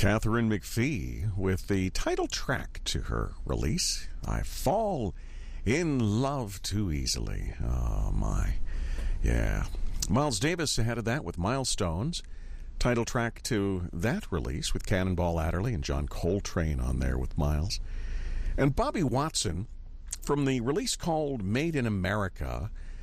Catherine McPhee with the title track to her release, I Fall in Love Too Easily. Oh, my. Yeah. Miles Davis ahead of that with Milestones. Title track to that release with Cannonball Adderley and John Coltrane on there with Miles. And Bobby Watson from the release called Made in America,